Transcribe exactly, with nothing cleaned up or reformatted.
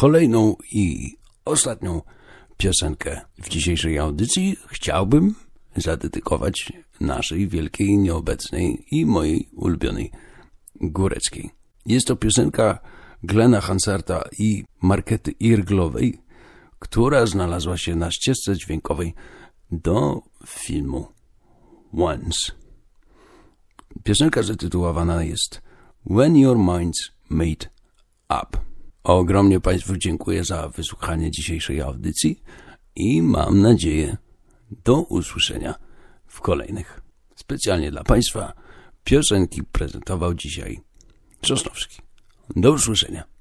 kolejną i ostatnią piosenkę w dzisiejszej audycji chciałbym zadedykować naszej wielkiej, nieobecnej i mojej ulubionej Góreckiej. Jest to piosenka Glena Hansarta i Markety Irglowej, która znalazła się na ścieżce dźwiękowej do filmu Once. Piosenka zatytułowana jest When Your Mind's Made Up. Ogromnie Państwu dziękuję za wysłuchanie dzisiejszej audycji i mam nadzieję do usłyszenia w kolejnych. Specjalnie dla Państwa piosenki prezentował dzisiaj Sosnowski. Do usłyszenia.